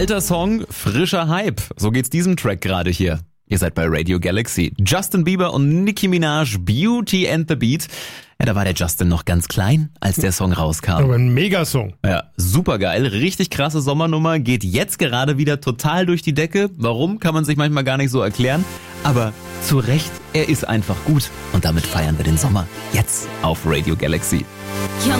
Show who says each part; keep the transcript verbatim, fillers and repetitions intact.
Speaker 1: Alter Song, frischer Hype. So geht's diesem Track gerade hier. Ihr seid bei Radio Galaxy. Justin Bieber und Nicki Minaj, Beauty and the Beat. Ja, da war der Justin noch ganz klein, als der Song rauskam.
Speaker 2: Aber ein Megasong.
Speaker 1: Ja, supergeil. Richtig krasse Sommernummer. Geht jetzt gerade wieder total durch die Decke. Warum, kann man sich manchmal gar nicht so erklären. Aber zu Recht, er ist einfach gut. Und damit feiern wir den Sommer. Jetzt auf Radio Galaxy.